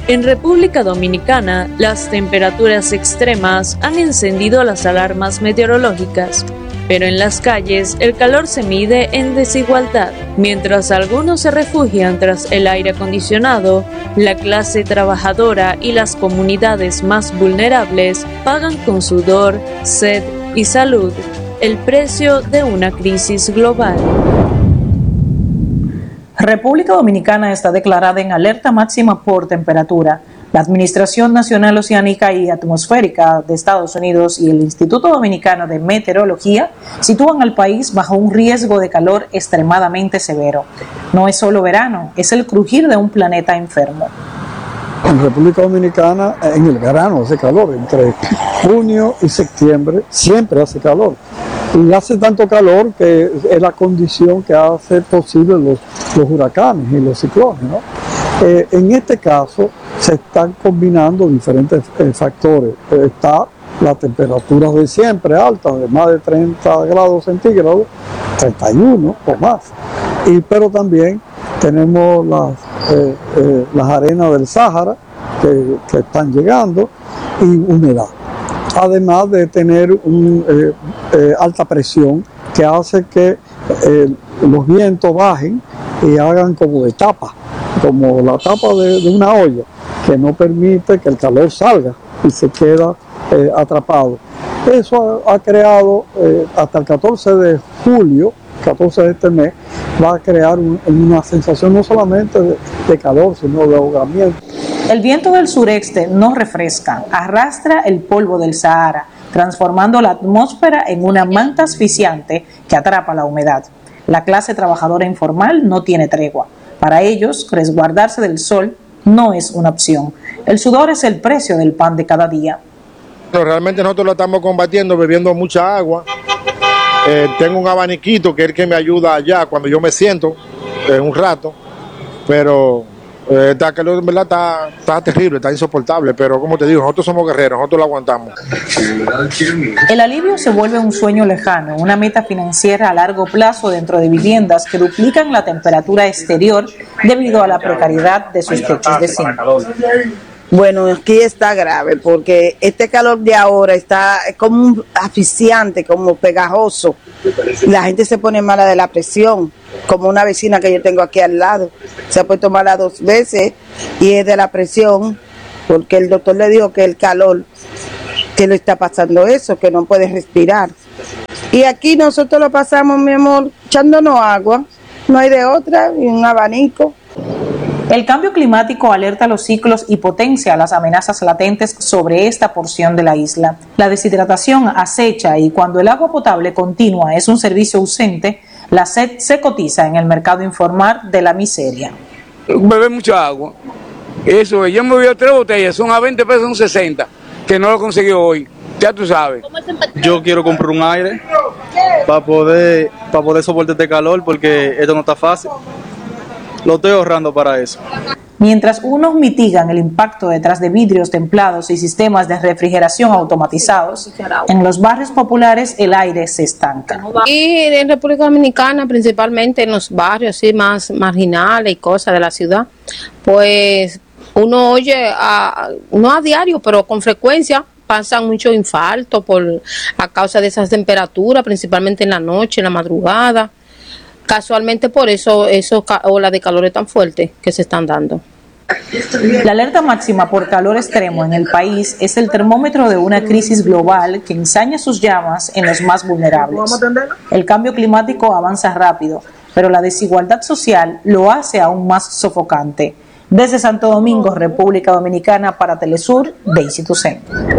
En República Dominicana, las temperaturas extremas han encendido las alarmas meteorológicas, pero en las calles el calor se mide en desigualdad. Mientras algunos se refugian tras el aire acondicionado, la clase trabajadora y las comunidades más vulnerables pagan con sudor, sed y salud el precio de una crisis global. República Dominicana está declarada en alerta máxima por temperatura. La Administración Nacional Oceánica y Atmosférica de Estados Unidos y el Instituto Dominicano de Meteorología sitúan al país bajo un riesgo de calor extremadamente severo. No es solo verano, es el crujir de un planeta enfermo. En República Dominicana, en el verano hace calor, entre junio y septiembre siempre hace calor. Y hace tanto calor que es la condición que hace posible los huracanes y los ciclones, ¿no? En este caso se están combinando diferentes factores. Está la temperatura de siempre alta, de más de 30 grados centígrados, 31 o más. Pero también tenemos las arenas del Sáhara que están llegando y humedad. Además de tener alta presión que hace que los vientos bajen y hagan como de tapa, como la tapa de una olla, que no permite que el calor salga y se queda atrapado. Eso ha creado, hasta el 14 de julio, 14 de este mes, va a crear una sensación no solamente de calor, sino de ahogamiento. El viento del sureste no refresca, arrastra el polvo del Sahara, transformando la atmósfera en una manta asfixiante que atrapa la humedad. La clase trabajadora informal no tiene tregua. Para ellos, resguardarse del sol no es una opción. El sudor es el precio del pan de cada día. Realmente nosotros lo estamos combatiendo bebiendo mucha agua. Tengo un abaniquito que es el que me ayuda allá cuando yo me siento un rato, pero esta calor en verdad está terrible, está insoportable, pero como te digo, nosotros somos guerreros, nosotros lo aguantamos. El alivio se vuelve un sueño lejano, una meta financiera a largo plazo dentro de viviendas que duplican la temperatura exterior debido a la precariedad de sus techos de zinc. Bueno, aquí está grave porque este calor de ahora está como un asfixiante, como pegajoso. La gente se pone mala de la presión, como una vecina que yo tengo aquí al lado. Se ha puesto mala 2 veces y es de la presión porque el doctor le dijo que el calor, que le está pasando eso, que no puede respirar. Y aquí nosotros lo pasamos, mi amor, echándonos agua, no hay de otra, y un abanico. El cambio climático alerta los ciclos y potencia las amenazas latentes sobre esta porción de la isla. La deshidratación acecha y cuando el agua potable continua es un servicio ausente, la sed se cotiza en el mercado informal de la miseria. Beber mucha agua. Eso, yo me bebí 3 botellas, son a 20 pesos, son 60, que no lo conseguí hoy. Ya tú sabes. Yo quiero comprar un aire para poder soportar este calor porque esto no está fácil. Lo estoy ahorrando para eso. Mientras unos mitigan el impacto detrás de vidrios templados y sistemas de refrigeración automatizados, en los barrios populares el aire se estanca. Y en República Dominicana, principalmente en los barrios así más marginales y cosas de la ciudad, pues uno oye, no a diario, pero con frecuencia, pasan muchos infartos a causa de esas temperaturas, principalmente en la noche, en la madrugada. Casualmente por eso olas de calor tan fuertes que se están dando. La alerta máxima por calor extremo en el país es el termómetro de una crisis global que ensaña sus llamas en los más vulnerables. El cambio climático avanza rápido, pero la desigualdad social lo hace aún más sofocante. Desde Santo Domingo, República Dominicana, para Telesur, Daisy Toussaint.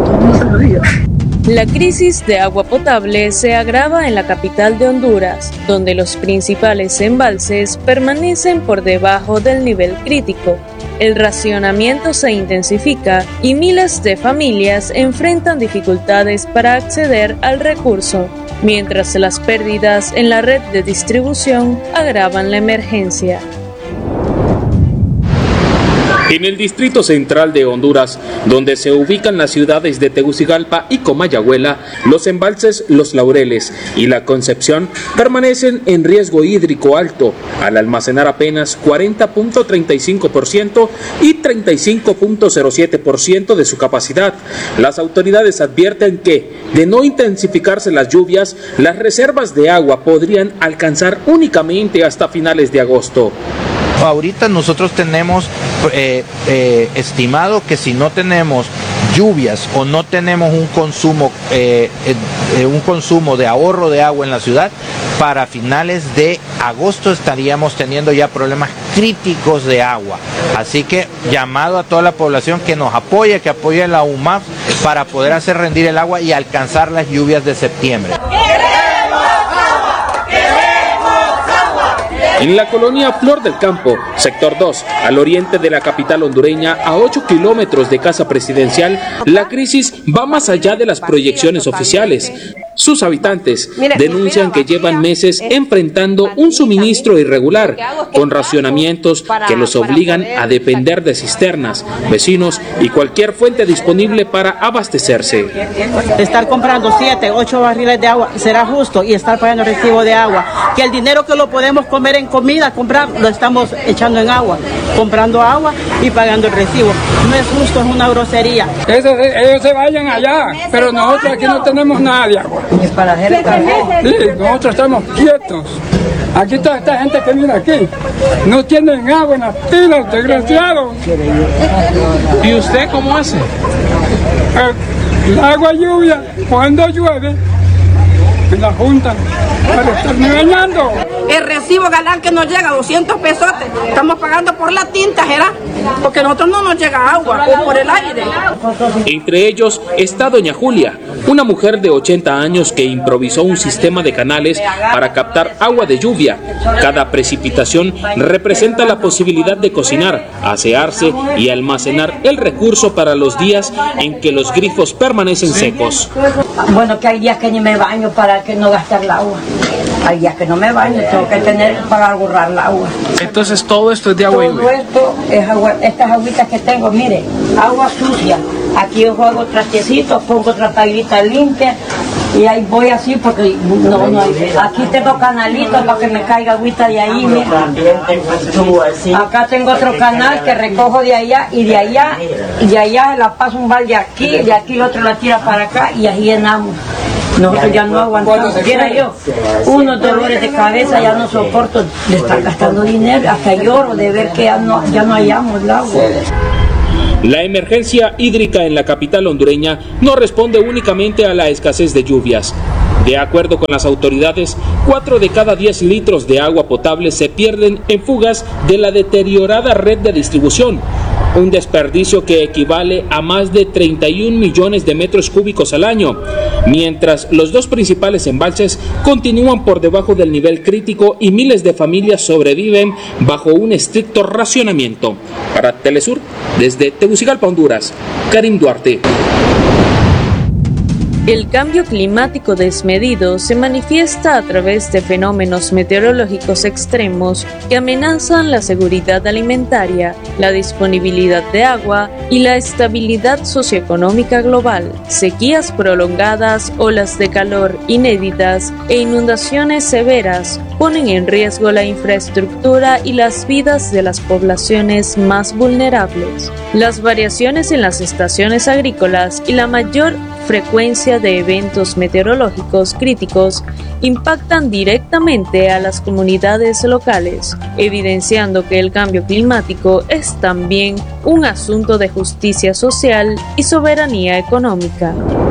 La crisis de agua potable se agrava en la capital de Honduras, donde los principales embalses permanecen por debajo del nivel crítico. El racionamiento se intensifica y miles de familias enfrentan dificultades para acceder al recurso, mientras las pérdidas en la red de distribución agravan la emergencia. En el Distrito Central de Honduras, donde se ubican las ciudades de Tegucigalpa y Comayagüela, los embalses Los Laureles y La Concepción permanecen en riesgo hídrico alto, al almacenar apenas 40.35% y 35.07% de su capacidad. Las autoridades advierten que, de no intensificarse las lluvias, las reservas de agua podrían alcanzar únicamente hasta finales de agosto. Ahorita nosotros tenemos estimado que si no tenemos lluvias o no tenemos un consumo de ahorro de agua en la ciudad, para finales de agosto estaríamos teniendo ya problemas críticos de agua. Así que llamado a toda la población que nos apoye, que apoye la UMAF para poder hacer rendir el agua y alcanzar las lluvias de septiembre. En la colonia Flor del Campo, sector 2, al oriente de la capital hondureña, a 8 kilómetros de Casa Presidencial, la crisis va más allá de las proyecciones oficiales. Sus habitantes denuncian que llevan meses enfrentando un suministro irregular, con racionamientos que los obligan a depender de cisternas, vecinos y cualquier fuente disponible para abastecerse. Estar comprando 7, 8 barriles de agua será justo y estar pagando recibo de agua. Que el dinero que lo podemos comer en comida, comprar, lo estamos echando en agua, comprando agua y pagando el recibo. No es justo, es una grosería. Ellos se vayan allá, pero nosotros aquí no tenemos nada de agua. Sí, nosotros estamos quietos. Aquí toda esta gente que viene aquí no tienen agua en las pilas, desgraciados. ¿Y usted cómo hace? El agua lluvia, cuando llueve, en la junta, para estarme bañando. El recibo galán que nos llega, 200 pesos, estamos pagando por la tinta, ¿verdad? Porque a nosotros no nos llega agua, o por el aire. Entre ellos está doña Julia, una mujer de 80 años que improvisó un sistema de canales para captar agua de lluvia. Cada precipitación representa la posibilidad de cocinar, asearse y almacenar el recurso para los días en que los grifos permanecen secos. Bueno, que hay días que ni me baño para que no gastar el agua. Hay días que no me baño, tengo que tener para ahorrar el agua. Entonces todo esto es de agua lluvia. Todo esto es agua, estas agüitas que tengo, mire, agua sucia. Aquí yo juego trastecitos, pongo otra tablita limpia y ahí voy así porque no hay. Aquí tengo canalitos para que me caiga agüita de ahí, mira. Acá tengo otro canal que recojo de allá y de allá la paso un balde aquí, de aquí el otro la tira para acá y ahí llenamos. Nosotros ya no aguantamos. Quiera yo, unos dolores de cabeza, ya no soporto de estar gastando dinero, hasta lloro de ver que ya no hallamos el agua. La emergencia hídrica en la capital hondureña no responde únicamente a la escasez de lluvias. De acuerdo con las autoridades, 4 de cada 10 litros de agua potable se pierden en fugas de la deteriorada red de distribución, un desperdicio que equivale a más de 31 millones de metros cúbicos al año, mientras los dos principales embalses continúan por debajo del nivel crítico y miles de familias sobreviven bajo un estricto racionamiento. Para Telesur, desde Tegucigalpa, Honduras, Karim Duarte. El cambio climático desmedido se manifiesta a través de fenómenos meteorológicos extremos que amenazan la seguridad alimentaria, la disponibilidad de agua y la estabilidad socioeconómica global. Sequías prolongadas, olas de calor inéditas e inundaciones severas ponen en riesgo la infraestructura y las vidas de las poblaciones más vulnerables. Las variaciones en las estaciones agrícolas y la mayor frecuencia de eventos meteorológicos críticos impactan directamente a las comunidades locales, evidenciando que el cambio climático es también un asunto de justicia social y soberanía económica.